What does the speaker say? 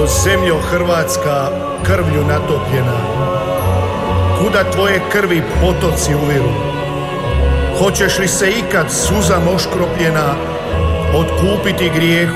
O zemljo Hrvatska, krvlju natopljena, kuda tvoje krvi potoci uviru? Hoćeš li se ikad suzam oškropljena otkupiti grijehu